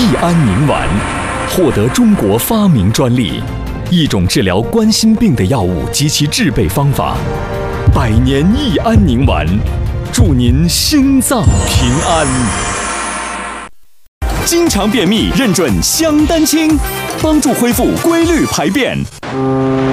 益安宁丸，获得中国发明专利，一种治疗冠心病的药物及其制备方法。百年益安宁丸，祝您心脏平安。经常便秘认准香丹清，帮助恢复规律排便。